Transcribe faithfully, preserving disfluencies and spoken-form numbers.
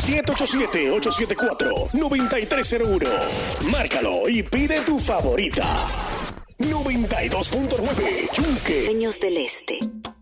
siete ocho siete, ocho siete cuatro, nueve tres cero uno. Márcalo y pide tu favorita. noventa y dos punto nueve Yunque. Dueños del Este.